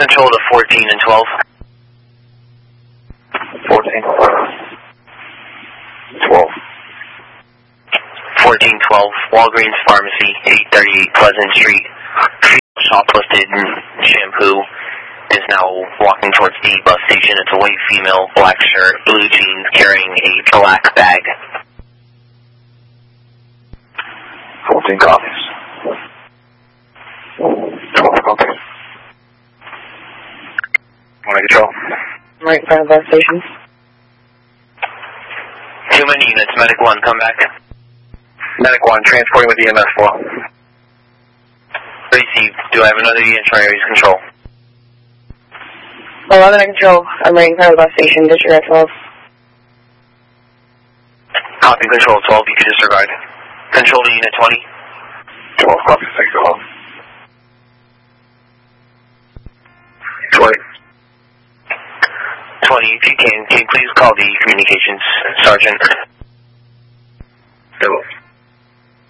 Control to 14 and 12. 14. 12. 1412, Walgreens Pharmacy, 838 Pleasant Street. Female shoplifted shampoo is now walking towards the bus station. It's a white female, black shirt, blue jeans, carrying a black bag. 14 copies. 12 copies. Morning control. Right in front of the bus station. Too many units, Medic 1, come back. Medic 1, transporting with EMS 4. Received. Do I have another unit trying to control? 11 in control. I'm right in front of the bus station. Disregard 12. Copy, control 12, you can disregard. Control to unit 20. 12 copies, thanks a lot. 20. 20, if you can you please call the communications sergeant? Hello.